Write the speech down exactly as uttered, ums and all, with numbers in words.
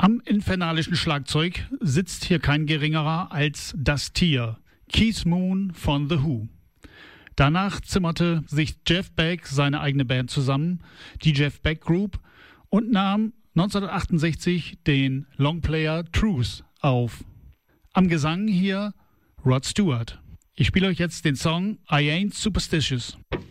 Am infernalischen Schlagzeug sitzt hier kein geringerer als das Tier, Keith Moon von The Who. Danach zimmerte sich Jeff Beck seine eigene Band zusammen, die Jeff Beck Group, und nahm neunzehnhundertachtundsechzig den Longplayer Truth auf. Am Gesang hier Rod Stewart. Ich spiele euch jetzt den Song I Ain't Superstitious.